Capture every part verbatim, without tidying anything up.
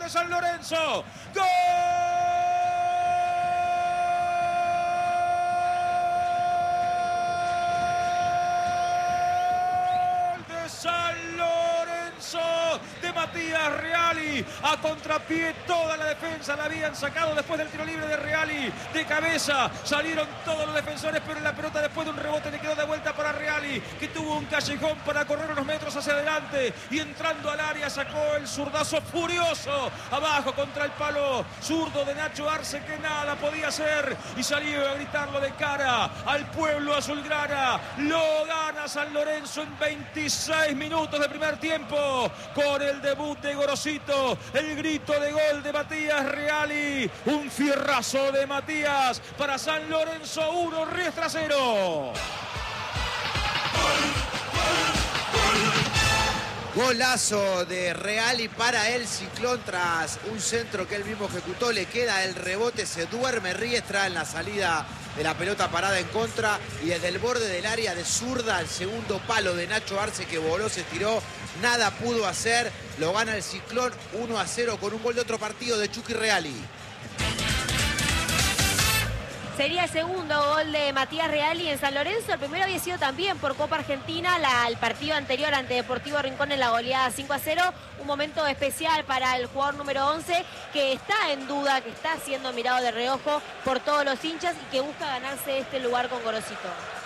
San Lorenzo. ¡Gol! San Lorenzo de Matías Reali. A contrapié toda la defensa la habían sacado después del tiro libre de Reali. De cabeza salieron todos los defensores, pero la pelota después de un rebote le quedó de vuelta para Reali, que tuvo un callejón para correr unos metros hacia adelante y entrando al área sacó el zurdazo furioso abajo contra el palo zurdo de Nacho Arce, que nada podía hacer y salió a gritarlo de cara al pueblo azulgrana. Lo gana San Lorenzo en veintiséis minutos de primer tiempo con el debut de Gorosito, el grito de gol de Matías Reali, un fierrazo de Matías para San Lorenzo uno, Riestra cero. Golazo de Reali para el Ciclón tras un centro que él mismo ejecutó. Le queda el rebote, se duerme Riestra en la salida de la pelota parada en contra y desde el borde del área de zurda, el segundo palo de Nacho Arce que voló, se tiró, nada pudo hacer. Lo gana el Ciclón uno a cero con un gol de otro partido de Chucky Reali. Sería el segundo gol de Matías Reali en San Lorenzo. El primero había sido también por Copa Argentina, la, el partido anterior ante Deportivo Rincón en la goleada cinco a cero. Un momento especial para el jugador número once, que está en duda, que está siendo mirado de reojo por todos los hinchas y que busca ganarse este lugar con Gorosito.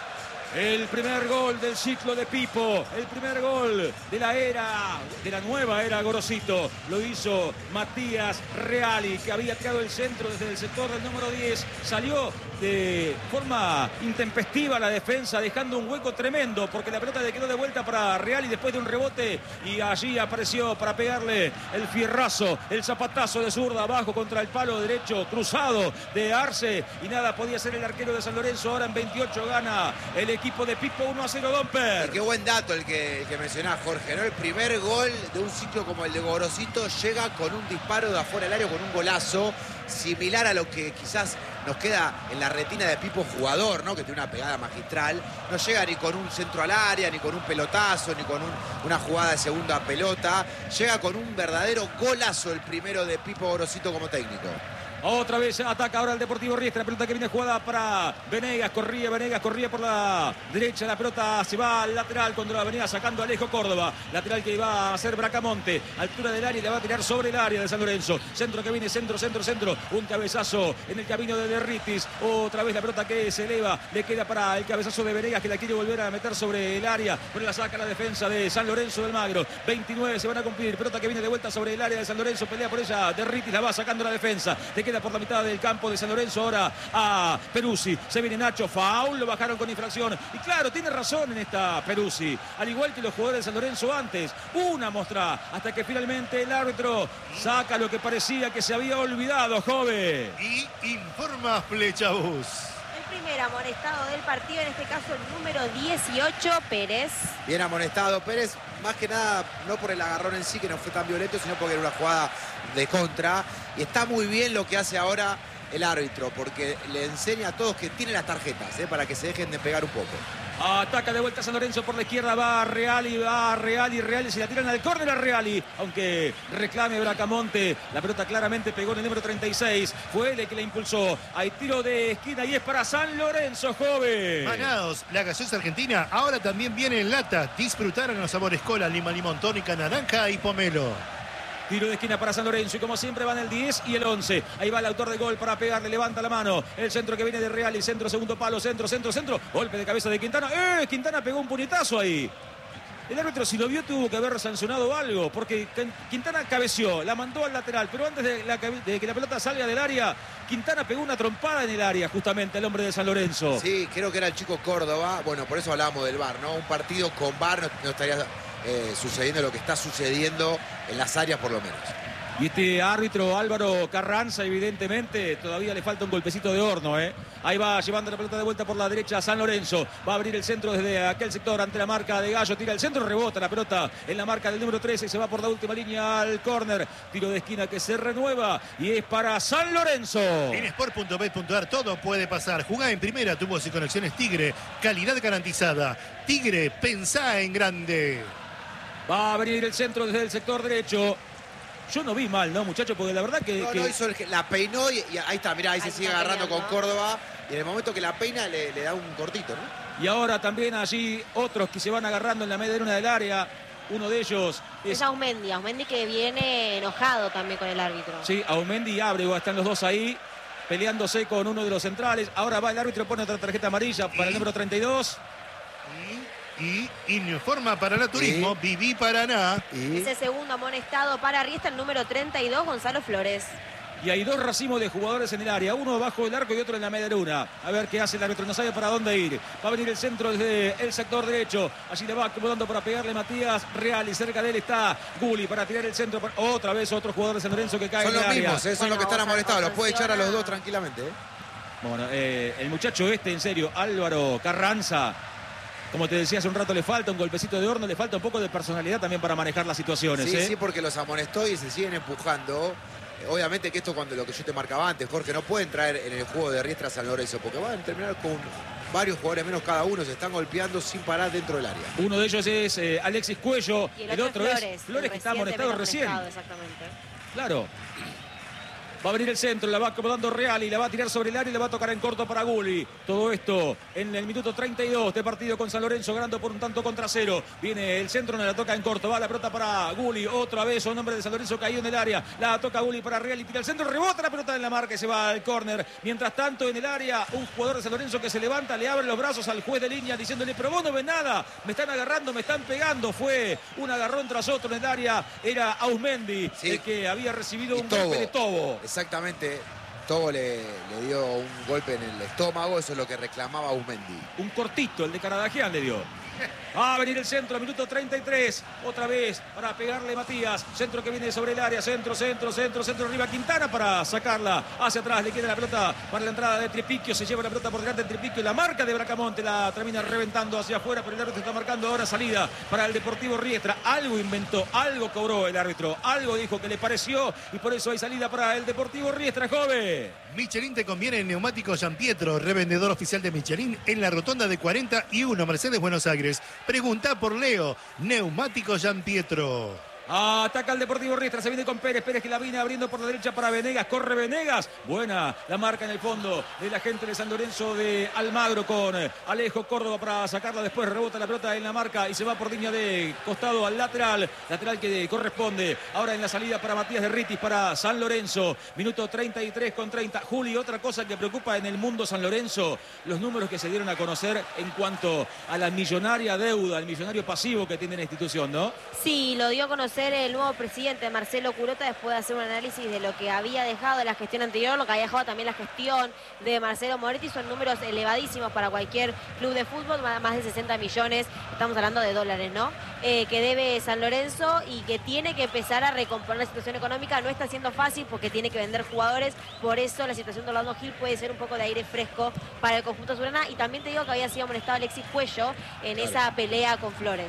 El primer gol del ciclo de Pipo, el primer gol de la era, de la nueva era Gorosito, lo hizo Matías Reali, que había tirado el centro desde el sector del número diez, salió de forma intempestiva la defensa, dejando un hueco tremendo, porque la pelota le quedó de vuelta para Reali después de un rebote, y allí apareció para pegarle el fierrazo, el zapatazo de zurda abajo contra el palo derecho cruzado de Arce, y nada podía hacer el arquero de San Lorenzo. Ahora en veintiocho gana el equipo equipo de Pipo uno a cero, Domper. Y qué buen dato el que, el que mencionás, Jorge, ¿no? El primer gol de un ciclo como el de Gorosito llega con un disparo de afuera del área, con un golazo similar a lo que quizás nos queda en la retina de Pipo jugador, ¿no? Que tiene una pegada magistral. No llega ni con un centro al área, ni con un pelotazo, ni con un, una jugada de segunda pelota. Llega con un verdadero golazo el primero de Pipo Gorosito como técnico. Otra vez ataca ahora el Deportivo Riestra. La pelota que viene jugada para Venegas. Corría Venegas, corría por la derecha. La pelota se va al lateral cuando la venía sacando Alejo Córdoba. Lateral que iba a hacer Bracamonte. Altura del área y le va a tirar sobre el área de San Lorenzo. Centro que viene, centro, centro, centro. Un cabezazo en el camino de Derritis. Otra vez la pelota que se eleva. Le queda para el cabezazo de Venegas, que la quiere volver a meter sobre el área. Pero la saca la defensa de San Lorenzo del Magro. veintinueve se van a cumplir. Pelota que viene de vuelta sobre el área de San Lorenzo. Pelea por ella. Derritis la va sacando la defensa. Le queda por la mitad del campo de San Lorenzo ahora a Peruzzi. Se viene Nacho, foul, lo bajaron con infracción. Y claro, tiene razón en esta Peruzzi. Al igual que los jugadores de San Lorenzo antes. Una muestra hasta que finalmente el árbitro saca lo que parecía que se había olvidado, joven. Y informa Flechabús. El primer amonestado del partido, en este caso el número dieciocho, Pérez. Bien amonestado Pérez, más que nada no por el agarrón en sí, que no fue tan violento, sino porque era una jugada de contra. Y está muy bien lo que hace ahora el árbitro, porque le enseña a todos que tiene las tarjetas, ¿eh? Para que se dejen de pegar un poco. Ataca de vuelta San Lorenzo por la izquierda, va Reali, va Reali, Reali, se la tiran al córner a Reali, aunque reclame Bracamonte, la pelota claramente pegó en el número treinta y seis, fue él el que la impulsó. Hay tiro de esquina y es para San Lorenzo, joven. Manaos, la gaseosa argentina, ahora también viene en lata. Disfrutaron los sabores cola, lima, limón, tónica, naranja y pomelo. Tiro de esquina para San Lorenzo y como siempre van el diez y el once. Ahí va el autor de gol para pegarle, levanta la mano. El centro que viene de Reali, centro, segundo palo, centro, centro, centro. Golpe de cabeza de Quintana. ¡Eh! Quintana pegó un puñetazo ahí. El árbitro, si lo vio, tuvo que haber sancionado algo, porque Quintana cabeció, la mandó al lateral, pero antes de, la, de que la pelota salga del área, Quintana pegó una trompada en el área, justamente, al hombre de San Lorenzo. Sí, creo que era el chico Córdoba. Bueno, por eso hablábamos del V A R, ¿no? Un partido con V A R no, no estaría eh, sucediendo lo que está sucediendo en las áreas, por lo menos. Y este árbitro Álvaro Carranza, evidentemente, todavía le falta un golpecito de horno, ¿eh? Ahí va llevando la pelota de vuelta por la derecha a San Lorenzo. Va a abrir el centro desde aquel sector ante la marca de Gallo. Tira el centro, rebota la pelota en la marca del número trece. Se va por la última línea al córner. Tiro de esquina que se renueva y es para San Lorenzo. En sport punto bet punto ar todo puede pasar. Jugá en primera, tubos y conexiones Tigre. Calidad garantizada. Tigre, pensá en grande. Va a venir el centro desde el sector derecho. yo no vi mal, ¿no, muchachos? Porque la verdad que... No, que... no hizo el, la peinó y, y ahí está, mirá, ahí, ahí se sigue agarrando peleando con Córdoba. Y en el momento que la peina le, le da un cortito, ¿no? Y ahora también allí otros que se van agarrando en la media luna del área. Uno de ellos es, es Aumendi, Aumendi que viene enojado también con el árbitro. Sí, Aumendi y Ábrego están los dos ahí peleándose con uno de los centrales. Ahora va el árbitro, pone otra tarjeta amarilla para y, el número treinta y dos. Y, y informa Paraná Turismo, ¿Y? Viví Paraná. ¿Y? Ese segundo amonestado para Riestra, el número treinta y dos, Gonzalo Flores. Y hay dos racimos de jugadores en el área, uno bajo el arco y otro en la media luna. A ver qué hace el árbitro, no sabe para dónde ir. Va a venir el centro desde el sector derecho. Allí le va acomodando para pegarle Matías Real y cerca de él está Gulli para tirar el centro. Otra vez otro jugador de San Lorenzo que cae son en el área. Son los mismos, ¿eh? Son bueno, los que están amonestados. Los puede echar a los dos tranquilamente. ¿eh? Bueno, eh, el muchacho este, en serio, Álvaro Carranza, como te decía hace un rato, le falta un golpecito de horno, le falta un poco de personalidad también para manejar las situaciones. Sí, ¿eh? sí, porque los amonestó y se siguen empujando. Obviamente que esto cuando lo que yo te marcaba antes, Jorge, no pueden traer en el juego de Riestra San Lorenzo, porque van a terminar con varios jugadores menos cada uno, se están golpeando sin parar dentro del área. Uno de ellos es eh, Alexis Cuello, y el, el otro, otro es Flores, es Flores que está amonestado recién. Exactamente. Claro. Va a venir el centro, la va acomodando Real y la va a tirar sobre el área y la va a tocar en corto para Gulli. Todo esto en el minuto treinta y dos de partido con San Lorenzo, ganando por un tanto contra cero. Viene el centro, no la toca en corto, va la pelota para Gulli. Otra vez un hombre de San Lorenzo caído en el área. La toca Gulli para Real y tira el centro, rebota la pelota en la marca y se va al córner. Mientras tanto en el área, un jugador de San Lorenzo que se levanta, le abre los brazos al juez de línea diciéndole, pero vos no ves nada, me están agarrando, me están pegando. Fue un agarrón tras otro en el área. Era Aumendi, sí, el que había recibido y un Tobo. golpe de Tobo. Exactamente. Tobo le, le dio un golpe en el estómago, eso es lo que reclamaba Aumendi. Un cortito, el de Caradagian le dio. Va a venir el centro, minuto treinta y tres. Otra vez para pegarle Matías. Centro que viene sobre el área. Centro, centro, centro, centro. Arriba Quintana para sacarla hacia atrás. Le queda la pelota para la entrada de Tripiquio. Se lleva la pelota por delante de Tripiquio. La marca de Bracamonte la termina reventando hacia afuera. Pero el árbitro está marcando ahora salida para el Deportivo Riestra. Algo inventó, algo cobró el árbitro. Algo dijo que le pareció. Y por eso hay salida para el Deportivo Riestra, joven. Michelin te conviene en Neumáticos San Pietro. Revendedor oficial de Michelin en la rotonda de cuarenta y uno, Mercedes, Buenos Aires. Pregunta por Leo, Neumático San Pietro. Ataca el Deportivo Riestra, se viene con Pérez, Pérez que la viene abriendo por la derecha para Venegas, corre Venegas, buena la marca en el fondo de la gente de San Lorenzo de Almagro con Alejo Córdoba para sacarla, después rebota la pelota en la marca y se va por línea de costado al lateral, lateral que corresponde ahora en la salida para Matías de Ritis para San Lorenzo, minuto treinta y tres con treinta. Juli, otra cosa que preocupa en el mundo San Lorenzo, los números que se dieron a conocer en cuanto a la millonaria deuda, el millonario pasivo que tiene la institución, ¿no? Sí, lo dio a conocer el nuevo presidente Marcelo Curota después de hacer un análisis de lo que había dejado de la gestión anterior, lo que había dejado también la gestión de Marcelo Moretti. Son números elevadísimos para cualquier club de fútbol, más de sesenta millones, estamos hablando de dólares, ¿no? Eh, que debe San Lorenzo y que tiene que empezar a recomponer la situación económica. No está siendo fácil porque tiene que vender jugadores, por eso la situación de Orlando Gil puede ser un poco de aire fresco para el conjunto azulgrana. Y también te digo que había sido amonestado Alexis Cuello en claro. esa pelea con Flores.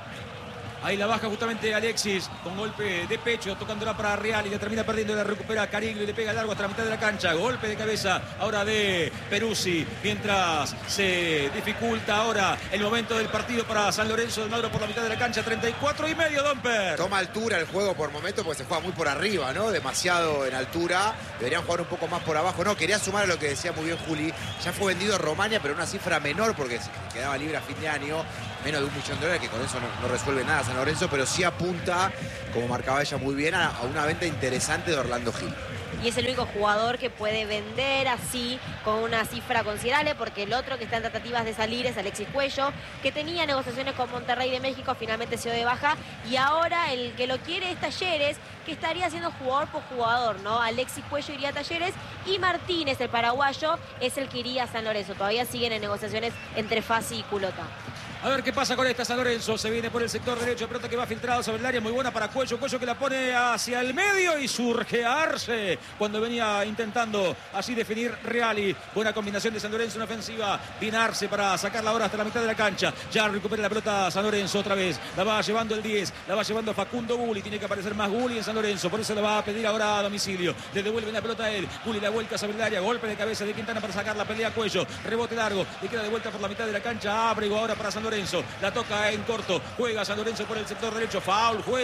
Ahí la baja justamente Alexis con golpe de pecho, tocándola para Real y la termina perdiendo, la recupera Cariglio y le pega largo hasta la mitad de la cancha. Golpe de cabeza ahora de Peruzzi, mientras se dificulta ahora el momento del partido para San Lorenzo de Almagro por la mitad de la cancha. Treinta y cuatro y medio, Domper. Toma altura el juego por momento porque se juega muy por arriba, ¿no? Demasiado en altura. Deberían jugar un poco más por abajo. No, quería sumar a lo que decía muy bien Juli. Ya fue vendido a Romania, pero una cifra menor porque quedaba libre a fin de año. Menos de un millón de dólares, que con eso no, no resuelve nada San Lorenzo, pero sí apunta, como marcaba ella muy bien, a, a una venta interesante de Orlando Gil. Y es el único jugador que puede vender así con una cifra considerable, porque el otro que está en tratativas de salir es Alexis Cuello, que tenía negociaciones con Monterrey de México, finalmente se dio de baja, y ahora el que lo quiere es Talleres, que estaría siendo jugador por jugador, ¿no? Alexis Cuello iría a Talleres y Martínez, el paraguayo, es el que iría a San Lorenzo. Todavía siguen en negociaciones entre Fassi y Culota. A ver qué pasa con esta San Lorenzo. Se viene por el sector derecho. Pelota que va filtrado sobre el área. Muy buena para Cuello. Cuello que la pone hacia el medio y surge a Arce cuando venía intentando así definir Reali. Buena combinación de San Lorenzo en ofensiva. Viene Arce para sacarla ahora hasta la mitad de la cancha. Ya recupera la pelota San Lorenzo otra vez. La va llevando el diez. La va llevando Facundo Gulli. Tiene que aparecer más Gulli en San Lorenzo. Por eso la va a pedir ahora a domicilio. Le devuelven la pelota a él. Gulli la vuelta sobre el área. Golpe de cabeza de Quintana para sacar la pelea a Cuello. Rebote largo. Le queda de vuelta por la mitad de la cancha. Ábrego ahora para San Lorenzo. La toca en corto. Juega San Lorenzo por el sector derecho. Foul, juez.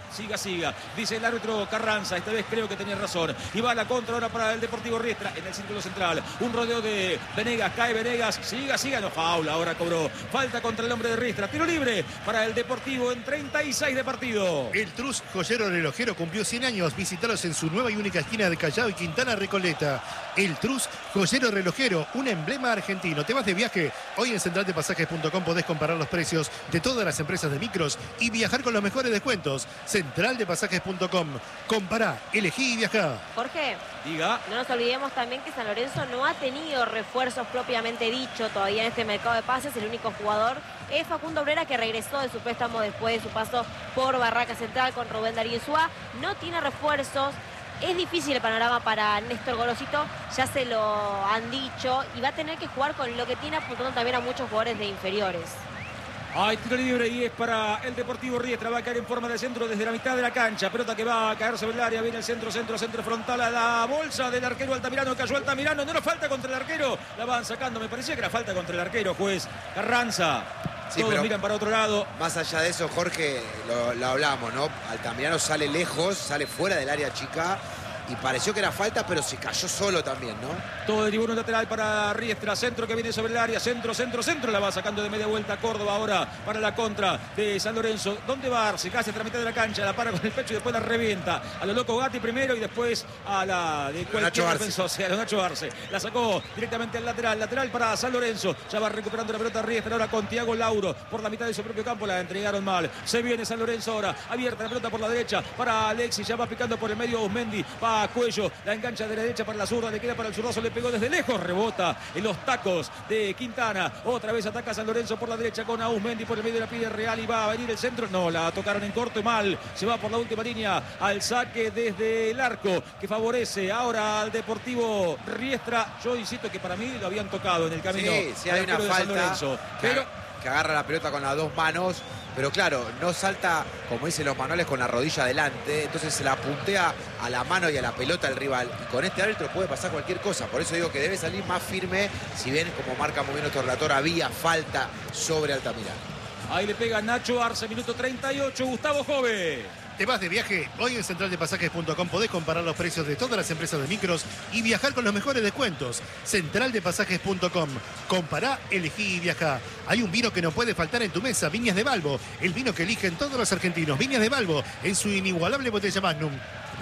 siga, siga. Dice el árbitro Carranza, esta vez creo que tenía razón. Y va a la contra ahora para el Deportivo Riestra en el círculo central. Un rodeo de Venegas, cae Venegas, siga, siga, no, faula, ahora cobró. Falta contra el hombre de Riestra. Tiro libre para el Deportivo en treinta y seis de partido. El Trus Joyero Relojero cumplió cien años. Visitalos en su nueva y única esquina de Callao y Quintana Recoleta. El Trus Joyero Relojero, un emblema argentino. ¿Te vas de viaje? Hoy en central de pasajes punto com podés comparar los precios de todas las empresas de micros y viajar con los mejores descuentos. central de pasajes punto com. Compará, elegí y viajá. Jorge, diga. No nos olvidemos también que San Lorenzo no ha tenido refuerzos propiamente dicho todavía en este mercado de pases. El único jugador es Facundo Obrera, que regresó de su préstamo después de su paso por Barraca Central con Rubén Darío Insúa. No tiene refuerzos. Es difícil el panorama para Néstor Gorosito, ya se lo han dicho, y va a tener que jugar con lo que tiene, apuntando también a muchos jugadores de inferiores. Hay tiro libre y es para el Deportivo Riestra. Va a caer en forma de centro desde la mitad de la cancha. Pelota que va a caer sobre el área. Viene el centro, centro, centro frontal a la bolsa del arquero Altamirano. Cayó Altamirano. No nos falta contra el arquero. La van sacando. Me parecía que era falta contra el arquero, juez Carranza. Sí, todos miran para otro lado. Más allá de eso, Jorge, lo, lo hablamos, ¿no? Altamirano sale lejos, sale fuera del área chica. Y pareció que era falta, pero se cayó solo también, ¿no? Todo de tribuno lateral para Riestra. Centro que viene sobre el área. Centro, centro, centro. La va sacando de media vuelta Córdoba ahora para la contra de San Lorenzo. ¿Dónde va Arce? Casi hasta la mitad de la cancha. La para con el pecho y después la revienta. A lo loco Gatti primero y después a la de cualquier defensor. O sea, a lo Nacho Arce. La sacó directamente al lateral. Lateral para San Lorenzo. Ya va recuperando la pelota Riestra ahora con Thiago Lauro. Por la mitad de su propio campo la entregaron mal. Se viene San Lorenzo ahora. Abierta la pelota por la derecha para Alexis. Ya va picando por el medio Osmendi. Va a Cuello. La engancha de la derecha para la zurda. Le queda para el zurdazo. Le pegó desde lejos. Rebota en los tacos de Quintana. Otra vez ataca San Lorenzo por la derecha con Ausmendi por el medio de la pide Real. Y va a venir el centro. No, la tocaron en corto y mal. Se va por la última línea al saque desde el arco que favorece ahora al Deportivo Riestra. Yo insisto que para mí lo habían tocado en el camino. Sí, sí hay una falta. Que, pero que agarra la pelota con las dos manos. Pero claro, no salta, como dicen los manuales, con la rodilla adelante. Entonces se la puntea a la mano y a la pelota al rival. Y con este árbitro puede pasar cualquier cosa. Por eso digo que debe salir más firme. Si bien, como marca muy bien nuestro relator, había falta sobre Altamirano. Ahí le pega Nacho Arce, minuto treinta y ocho. Gustavo Jove. ¿Te vas de viaje? Hoy en central de pasajes punto com podés comparar los precios de todas las empresas de micros y viajar con los mejores descuentos. central de pasajes punto com. Compará, elegí y viajá. Hay un vino que no puede faltar en tu mesa, Viñas de Balbo. El vino que eligen todos los argentinos. Viñas de Balbo en su inigualable botella Magnum.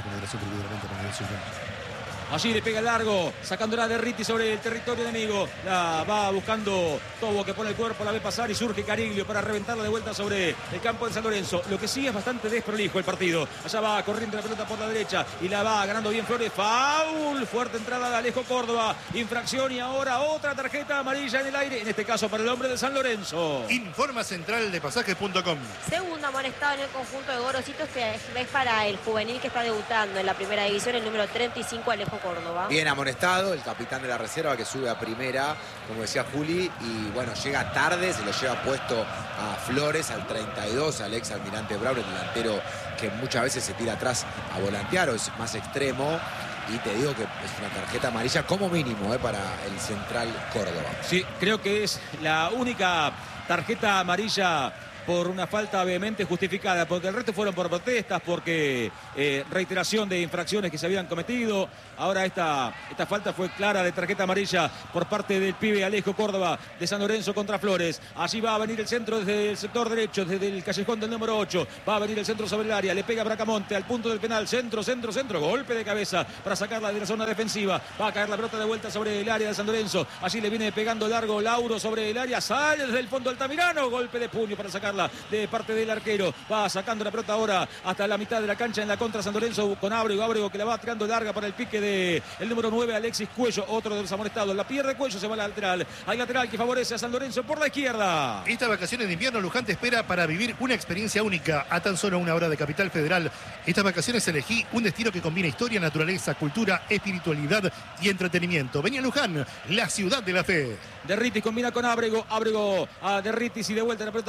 Allí le pega largo, sacándola de Ritti sobre el territorio enemigo. La va buscando Tobo, que pone el cuerpo, la ve pasar y surge Cariglio para reventarla de vuelta sobre el campo de San Lorenzo. Lo que sí es bastante desprolijo el partido. Allá va corriendo la pelota por la derecha y la va ganando bien Flores. Foul, fuerte entrada de Alejo Córdoba. Infracción y ahora otra tarjeta amarilla en el aire. En este caso para el hombre de San Lorenzo. Informa central de pasajes punto com. Segundo amonestado en el conjunto de Gorosito. Este es para el juvenil que está debutando en la primera división, el número treinta y cinco, Alejo Córdoba. Bien amonestado, el capitán de la reserva que sube a primera, como decía Juli, y bueno, llega tarde, se lo lleva puesto a Flores, al treinta y dos, al ex almirante Brown, el delantero que muchas veces se tira atrás a volantear o es más extremo. Y te digo que es una tarjeta amarilla como mínimo eh, para el Central Córdoba. Sí, creo que es la única tarjeta amarilla por una falta vehemente justificada, porque el resto fueron por protestas, porque eh, reiteración de infracciones que se habían cometido. Ahora esta, esta falta fue clara de tarjeta amarilla por parte del pibe Alejo Córdoba de San Lorenzo contra Flores. Allí va a venir el centro desde el sector derecho, desde el callejón del número ocho. Va a venir el centro sobre el área, le pega Bracamonte al punto del penal. Centro, centro, centro, golpe de cabeza para sacarla de la zona defensiva. Va a caer la pelota de vuelta sobre el área de San Lorenzo. Allí le viene pegando largo Lauro sobre el área. Sale desde el fondo Altamirano. Golpe de puño para sacarla de parte del arquero. Va sacando la pelota ahora hasta la mitad de la cancha en la contra San Lorenzo con Ábrego. Ábrego que la va tirando larga para el pique de el número nueve, Alexis Cuello, otro de los amonestados. La pierde Cuello, se va al lateral. Hay lateral que favorece a San Lorenzo por la izquierda. Estas vacaciones de invierno, Luján te espera para vivir una experiencia única a tan solo una hora de Capital Federal. Estas vacaciones elegí un destino que combina historia, naturaleza, cultura, espiritualidad y entretenimiento. Vení a Luján, la ciudad de la fe. Derritis combina con Ábrego. Ábrego a Derritis y de vuelta la pelota atrás para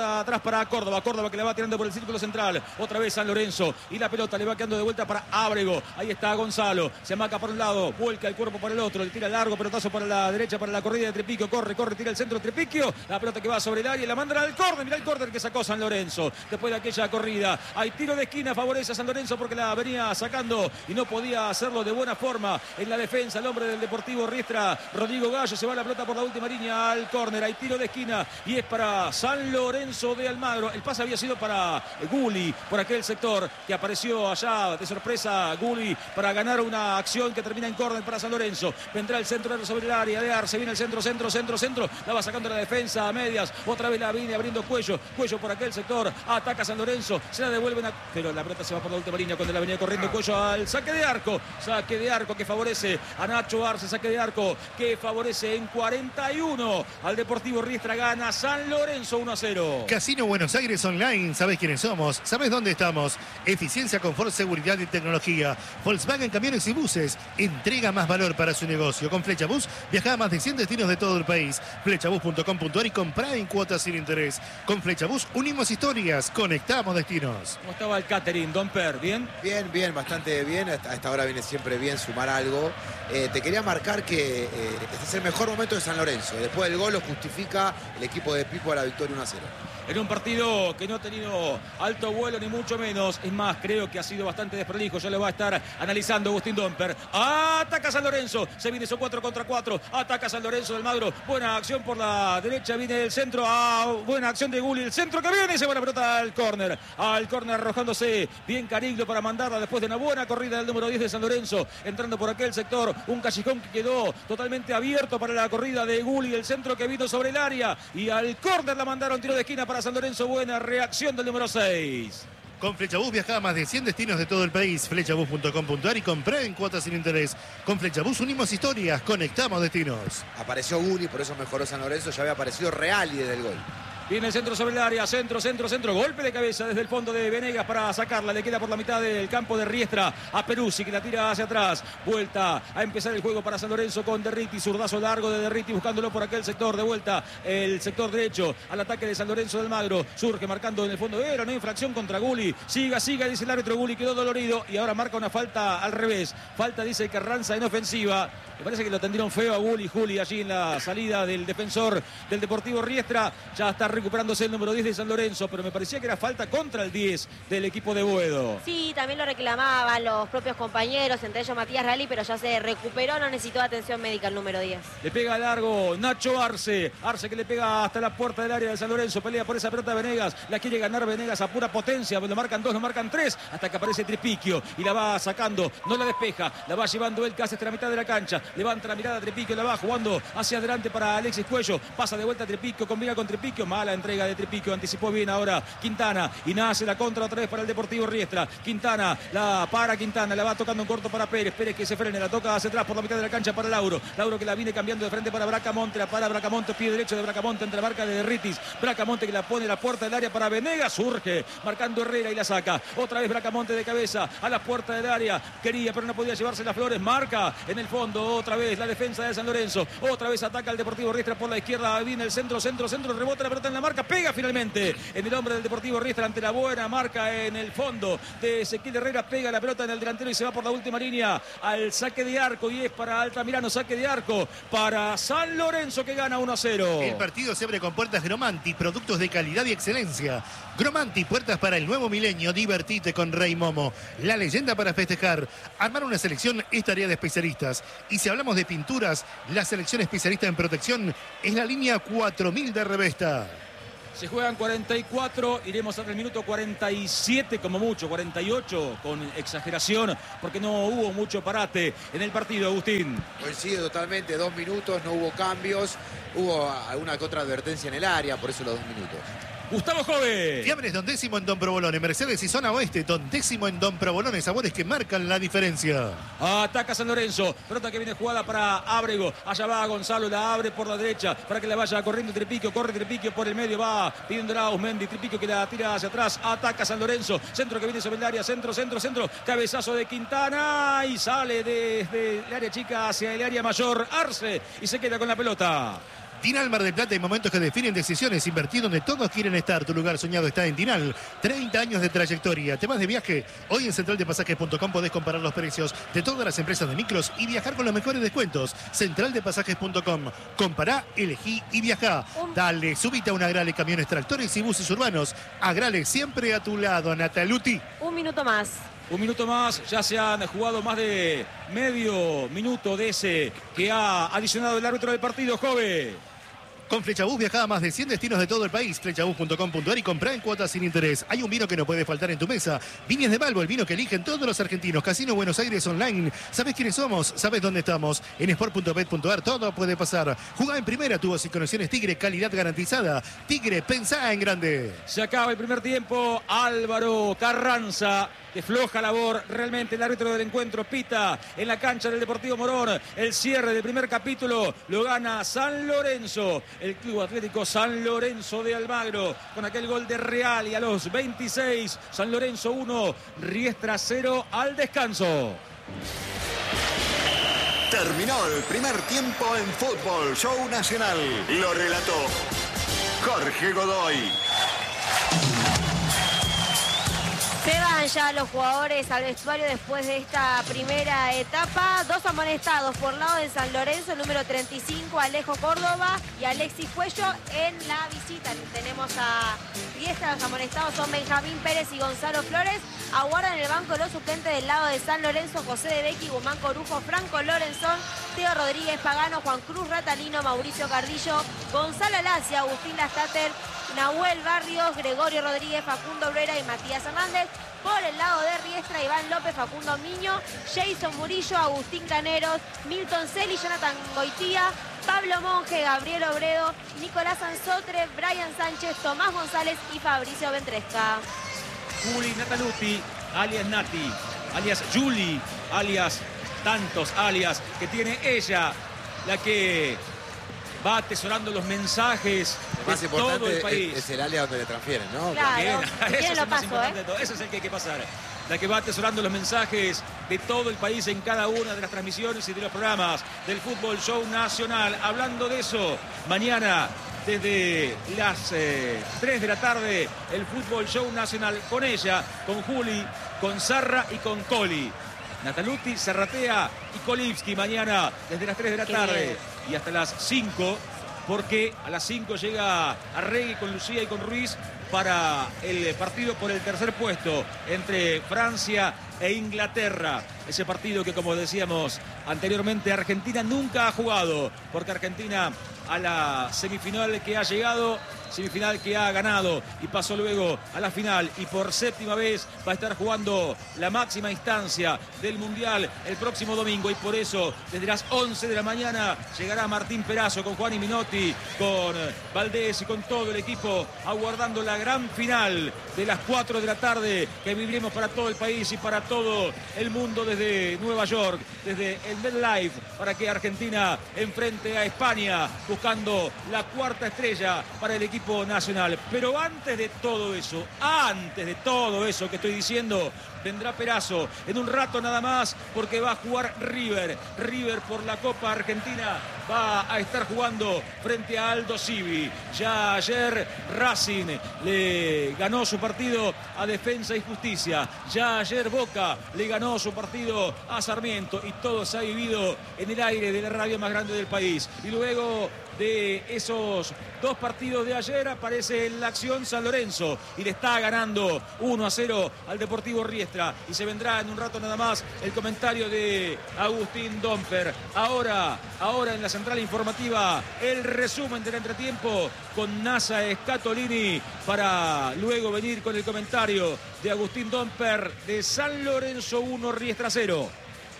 para Córdoba. Córdoba que la va tirando por el círculo central. Otra vez San Lorenzo. Y la pelota le va quedando de vuelta para Ábrego. Ahí está Gonzalo. Se amaca por un lado. Vuelca el cuerpo para el otro. Le tira largo. Pelotazo para la derecha para la corrida de Trepiquio. Corre, corre. Tira el centro Trepiquio. La pelota que va sobre el área y la mandan al córner. Mira el córner que sacó San Lorenzo. Después de aquella corrida. Hay tiro de esquina. Favorece a San Lorenzo porque la venía sacando y no podía hacerlo de buena forma en la defensa. El hombre del Deportivo Riestra, Rodrigo Gallo. Se va la pelota por la última línea al córner. Hay tiro de esquina y es para San Lorenzo de Almagro. El pase había sido para Gulli por aquel sector que apareció allá de sorpresa Gulli para ganar una acción que termina en córner para San Lorenzo. Vendrá el centro sobre el área de Arce. Viene el centro, centro, centro, centro. La va sacando la defensa a medias. Otra vez la viene abriendo Cuello. Cuello por aquel sector. Ataca San Lorenzo. Se la devuelven a... Pero la pelota se va por la última línea cuando la venía corriendo Cuello al saque de arco. Saque de arco que favorece a Nacho Arce. Saque de arco que favorece en cuarenta y uno al Deportivo Riestra. Gana San Lorenzo uno a cero. Casino Buenos Aires Online. ¿Sabés quiénes somos? ¿Sabés dónde estamos? Eficiencia, confort, seguridad y tecnología. Volkswagen Camiones y Buses. Entrega más valor para su negocio. Con Flecha Bus viaja a más de cien destinos de todo el país. flechabus punto com punto ar y comprá en cuotas sin interés. Con Flecha Bus unimos historias. Conectamos destinos. ¿Cómo estaba el catering, Don Per? ¿Bien? Bien, bien, bastante bien. A esta hora viene siempre bien sumar algo. Eh, te quería marcar que eh, este es el mejor momento de San Lorenzo. Después del gol lo justifica el equipo de Pipo a la victoria uno a cero. En un partido que no ha tenido alto vuelo ni mucho menos. Es más, creo que ha sido bastante desprolijo. Ya lo va a estar analizando Agustín Domper. Ataca San Lorenzo. Se viene eso cuatro contra cuatro. Ataca San Lorenzo del Magro. Buena acción por la derecha. Viene el centro. Ah, buena acción de Gulli. El centro que viene. Se va la pelota al córner. Al córner arrojándose bien Cariglio para mandarla después de una buena corrida del número diez de San Lorenzo. Entrando por aquel sector. Un callejón que quedó totalmente abierto para la corrida de Gulli. El centro que vino sobre el área. Y al córner la mandaron tiro de esquina para San Lorenzo. Buena reacción del número seis. Con Flechabús viaja a más de cien destinos de todo el país. flechabús punto com punto ar y compré en cuotas sin interés. Con Flechabús unimos historias, conectamos destinos. Apareció Gulli, por eso mejoró San Lorenzo. Ya había aparecido Reali desde el gol. Viene el centro sobre el área, centro, centro, centro, golpe de cabeza desde el fondo de Venegas para sacarla, le queda por la mitad del campo de Riestra a Peruzzi que la tira hacia atrás, vuelta a empezar el juego para San Lorenzo con Derriti, zurdazo largo de Derriti buscándolo por aquel sector, de vuelta el sector derecho al ataque de San Lorenzo del Magro, surge marcando en el fondo, era una infracción contra Gulli, siga, siga, dice el árbitro, Gulli quedó dolorido y ahora marca una falta al revés, falta dice Carranza en ofensiva, me parece que lo tendieron feo a Gulli, Juli allí en la salida del defensor del Deportivo Riestra, ya está recuperándose el número diez de San Lorenzo, pero me parecía que era falta contra el diez del equipo de Boedo. Sí, también lo reclamaban los propios compañeros, entre ellos Matías Reali, pero ya se recuperó, no necesitó atención médica el número diez. Le pega largo Nacho Arce, Arce que le pega hasta la puerta del área de San Lorenzo, pelea por esa pelota de Venegas, la quiere ganar Venegas a pura potencia, lo marcan dos, lo marcan tres, hasta que aparece Trepiquio y la va sacando, no la despeja, la va llevando él casi hasta la mitad de la cancha, levanta la mirada a Trepiquio, la va jugando hacia adelante para Alexis Cuello, pasa de vuelta a Trepiquio, combina con Trepiquio, mala entrega de Trepiquio, anticipó bien ahora Quintana y nace la contra otra vez para el Deportivo Riestra. Quintana, la para Quintana, la va tocando en corto para Pérez, Pérez que se frene, la toca hacia atrás por la mitad de la cancha para Lauro, Lauro que la viene cambiando de frente para Bracamonte, la para Bracamonte, pie derecho de Bracamonte entre la marca de Derritis, Bracamonte que la pone a la puerta del área para Venegas, surge, marcando Herrera y la saca, otra vez Bracamonte de cabeza a la puerta del área, quería pero no podía llevarse las flores, marca en el fondo, otra vez la defensa de San Lorenzo, otra vez ataca el Deportivo Riestra por la izquierda, viene el centro, centro, centro, rebota la pelota en la marca, pega finalmente en el hombre del Deportivo Riestra ante la buena marca en el fondo de Ezequiel Herrera, pega la pelota en el delantero y se va por la última línea al saque de arco y es para Altamirano, saque de arco para San Lorenzo que gana uno a cero. El partido se abre con puertas Gromanti, productos de calidad y excelencia. Gromanti, puertas para el nuevo milenio, divertite con Rey Momo. La leyenda para festejar. Armar una selección es tarea de especialistas. Y si hablamos de pinturas, la selección especialista en protección es la línea cuatro mil de Revesta. Se juegan cuarenta y cuatro, iremos hasta el minuto cuarenta y siete como mucho, cuarenta y ocho con exageración, porque no hubo mucho parate en el partido, Agustín. Coincido totalmente, dos minutos, no hubo cambios, hubo alguna que otra advertencia en el área, por eso los dos minutos. Gustavo Jove. Fiambres Don Décimo en Don Provolone, Mercedes y Zona Oeste, Don Décimo en Don Provolone, sabores que marcan la diferencia. Ataca San Lorenzo, pelota que viene jugada para Ábrego, allá va Gonzalo, la abre por la derecha para que la vaya corriendo Trepiquio, corre Trepiquio por el medio, va pidiendo a Ausmendi, Trepiquio que la tira hacia atrás, ataca San Lorenzo, centro que viene sobre el área, centro, centro, centro, cabezazo de Quintana y sale desde el área chica hacia el área mayor, Arce y se queda con la pelota. Dinal Mar del Plata, hay momentos que definen decisiones. Invertir donde todos quieren estar. Tu lugar soñado está en Dinal. treinta años de trayectoria. ¿Te vas de viaje? Hoy en central de pasajes punto com podés comparar los precios de todas las empresas de micros y viajar con los mejores descuentos. central de pasajes punto com. Compará, elegí y viajá. Dale, subite a un Agrale Camiones, Tractores y Buses Urbanos. Agrale, siempre a tu lado, Nataluti. Un minuto más. Un minuto más, ya se han jugado más de medio minuto de ese que ha adicionado el árbitro del partido, Jove. Con Flechabús viaja a más de cien destinos de todo el país. Flechabús punto com punto ar y comprá en cuotas sin interés. Hay un vino que no puede faltar en tu mesa. Viñas de Malvo, el vino que eligen todos los argentinos. Casino Buenos Aires Online. ¿Sabés quiénes somos? ¿Sabés dónde estamos? En sport punto bet punto ar todo puede pasar. Jugá en primera, tuvo y conexiones Tigre, calidad garantizada. Tigre, pensá en grande. Se acaba el primer tiempo. Álvaro Carranza, de floja labor, realmente el árbitro del encuentro pita en la cancha del Deportivo Morón. El cierre del primer capítulo lo gana San Lorenzo, el Club Atlético San Lorenzo de Almagro, con aquel gol de Real, y a los veintiséis, San Lorenzo uno, Riestra cero al descanso. Terminó el primer tiempo en Fútbol Show Nacional. Lo relató Jorge Godoy. Se van ya los jugadores al vestuario después de esta primera etapa. Dos amonestados por lado de San Lorenzo, el número treinta y cinco, Alejo Córdoba, y Alexis Cuello en la visita. Tenemos a Riestra, los amonestados son Benjamín Pérez y Gonzalo Flores. Aguardan en el banco los suplentes del lado de San Lorenzo, José de Becchi, Guzmán Corujo, Franco Lorenzón, Teo Rodríguez Pagano, Juan Cruz Ratalino, Mauricio Cardillo, Gonzalo Lacia, Agustín Lastater, Nahuel Barrios, Gregorio Rodríguez, Facundo Obrera y Matías Hernández. Por el lado de Riestra, Iván López, Facundo Miño, Jason Murillo, Agustín Caneros, Milton Celi, Jonathan Goitía, Pablo Monge, Gabriel Obredo, Nicolás Anzotre, Brian Sánchez, Tomás González y Fabricio Ventresca. Juli Nataluti, alias Nati, alias Juli, alias tantos alias que tiene ella, la que va atesorando los mensajes Lo más de importante todo el país. Es, es el área donde le transfieren, ¿no? Claro, Bien, si eso quieren es lo el más paso, importante ¿eh? de todo. Eso es el que hay que pasar. La que va atesorando los mensajes de todo el país en cada una de las transmisiones y de los programas del Fútbol Show Nacional. Hablando de eso, mañana desde las eh, tres de la tarde, el Fútbol Show Nacional con ella, con Juli, con Sarra y con Coli. Nataluti, Serratea y Kolivsky mañana desde las tres de la Qué tarde bien. y hasta las cinco, porque a las cinco llega Arregui con Lucía y con Ruiz para el partido por el tercer puesto entre Francia e Inglaterra. Ese partido que, como decíamos anteriormente, Argentina nunca ha jugado, porque Argentina a la semifinal que ha llegado, semifinal que ha ganado y pasó luego a la final, y por séptima vez va a estar jugando la máxima instancia del Mundial el próximo domingo, y por eso desde las once de la mañana llegará Martín Perazo con Juan y Minotti, con Valdés y con todo el equipo, aguardando la gran final de las cuatro de la tarde que viviremos para todo el país y para todo el mundo desde Nueva York, desde el MetLife, para que Argentina enfrente a España buscando la cuarta estrella para el equipo nacional. Pero antes de todo eso, antes de todo eso que estoy diciendo, vendrá Perazo en un rato nada más, porque va a jugar River. River por la Copa Argentina va a estar jugando frente a Aldo Civi. Ya ayer Racing le ganó su partido a Defensa y Justicia. Ya ayer Boca le ganó su partido a Sarmiento, y todo se ha vivido en el aire de la radio más grande del país. Y luego de esos dos partidos de ayer aparece en la acción San Lorenzo y le está ganando uno a cero al Deportivo Riestra, y se vendrá en un rato nada más el comentario de Agustín Domper. Ahora, ahora en la central informativa, el resumen del entretiempo con Nasa Scatolini, para luego venir con el comentario de Agustín Domper de San Lorenzo uno, Riestra cero.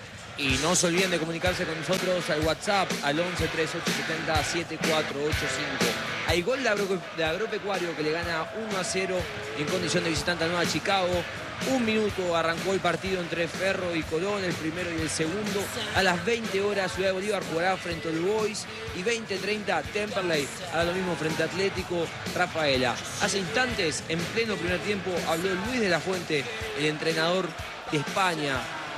Y no se olviden de comunicarse con nosotros al WhatsApp al once treinta y ocho setenta siete cuatro ocho cinco. Hay gol de, Agro, de Agropecuario, que le gana uno a cero en condición de visitante al Nueva Chicago. Un minuto arrancó el partido entre Ferro y Colón, el primero y el segundo. A las veinte horas Ciudad de Bolívar jugará frente al Boys, y veinte treinta Temperley hará lo mismo frente a Atlético Rafaela. Hace instantes, en pleno primer tiempo, habló Luis de la Fuente, el entrenador de España,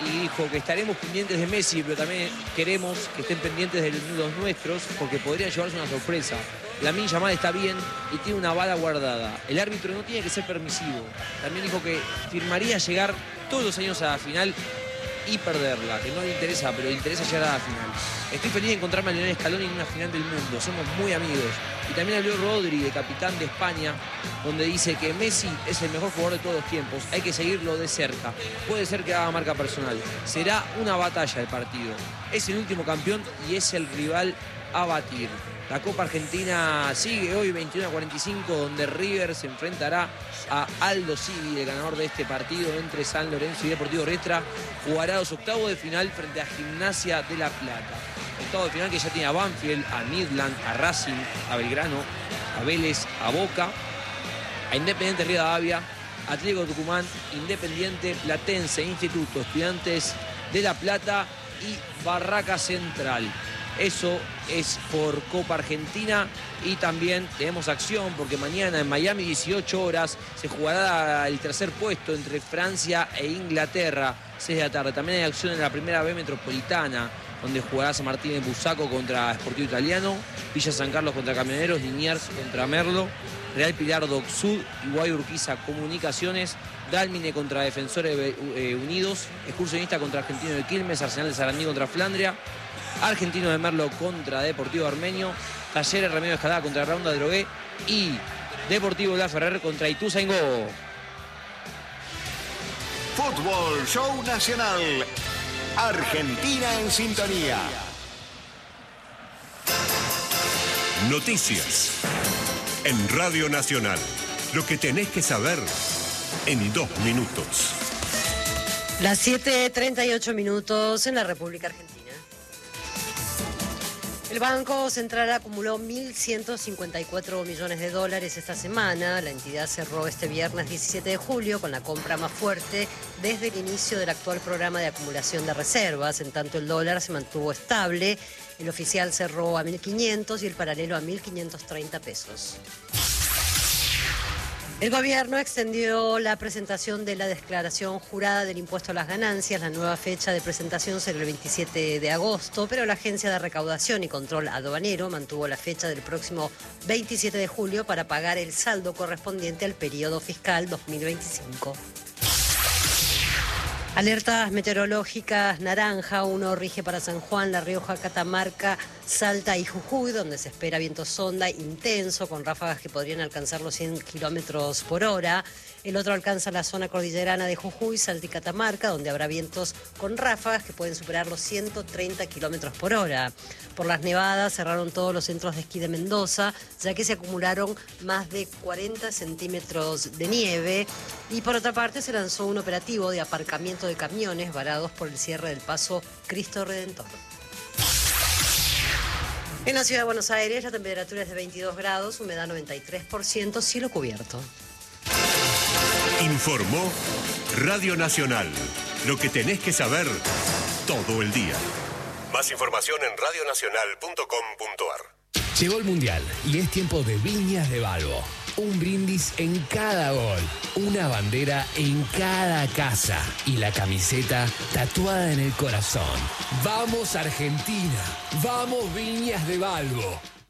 y dijo que estaremos pendientes de Messi, pero también queremos que estén pendientes de los nuestros porque podría llevarse una sorpresa. Lamine Yamal está bien y tiene una bala guardada. El árbitro no tiene que ser permisivo. También dijo que firmaría llegar todos los años a la final y perderla, que no le interesa, pero le interesa llegar a la final. Estoy feliz de encontrarme a Lionel Scaloni en una final del mundo, somos muy amigos. Y también habló Rodri, de capitán de España, donde dice que Messi es el mejor jugador de todos los tiempos, hay que seguirlo de cerca. Puede ser que haga marca personal, será una batalla el partido. Es el último campeón y es el rival a batir. La Copa Argentina sigue hoy veintiuno a cuarenta y cinco, donde River se enfrentará a Aldo Civi, el ganador de este partido entre San Lorenzo y Deportivo Riestra. Jugará los octavos de final frente a Gimnasia de La Plata. Octavos de final que ya tiene a Banfield, a Midland, a Racing, a Belgrano, a Vélez, a Boca, a Independiente Rivadavia, Atlético Tucumán, Independiente Platense, Instituto, Estudiantes de La Plata y Barraca Central. Eso es por Copa Argentina y también tenemos acción porque mañana en Miami, dieciocho horas, se jugará el tercer puesto entre Francia e Inglaterra, seis de la tarde. También hay acción en la primera B Metropolitana, donde jugará San Martín de Busaco contra Sportivo Italiano, Villa San Carlos contra Camioneros, Liniers contra Merlo, Real Pilar Doc Sud y Guay Urquiza Comunicaciones, Dálmine contra Defensores Unidos, Excursionista contra Argentino de Quilmes, Arsenal de Sarandí contra Flandria, Argentino de Merlo contra Deportivo Armenio, Talleres Remedio Escalada contra Ronda Drogué y Deportivo La Ferrer contra Ituzaingó. Fútbol Show Nacional. Argentina en sintonía. Noticias en Radio Nacional. Lo que tenés que saber en dos minutos. Las siete treinta y ocho minutos en la República Argentina. El Banco Central acumuló mil ciento cincuenta y cuatro millones de dólares esta semana. La entidad cerró este viernes diecisiete de julio con la compra más fuerte desde el inicio del actual programa de acumulación de reservas. En tanto, el dólar se mantuvo estable. El oficial cerró a mil quinientos y el paralelo a mil quinientos treinta pesos. El gobierno extendió la presentación de la declaración jurada del impuesto a las ganancias. La nueva fecha de presentación será el veintisiete de agosto, pero la Agencia de Recaudación y Control Aduanero mantuvo la fecha del próximo veintisiete de julio para pagar el saldo correspondiente al periodo fiscal dos mil veinticinco. Alertas meteorológicas naranja, uno rige para San Juan, La Rioja, Catamarca, Salta y Jujuy, donde se espera viento sonda intenso con ráfagas que podrían alcanzar los cien kilómetros por hora. El otro alcanza la zona cordillerana de Jujuy, Salta y Catamarca, donde habrá vientos con ráfagas que pueden superar los ciento treinta kilómetros por hora. Por las nevadas cerraron todos los centros de esquí de Mendoza, ya que se acumularon más de cuarenta centímetros de nieve. Y por otra parte se lanzó un operativo de aparcamiento de camiones varados por el cierre del paso Cristo Redentor. En la ciudad de Buenos Aires la temperatura es de veintidós grados, humedad noventa y tres por ciento, cielo cubierto. Informó Radio Nacional. Lo que tenés que saber todo el día. Más información en radio nacional punto com punto ar. Llegó el Mundial y es tiempo de Viñas de Balbo. Un brindis en cada gol, una bandera en cada casa y la camiseta tatuada en el corazón. ¡Vamos Argentina! ¡Vamos Viñas de Balbo!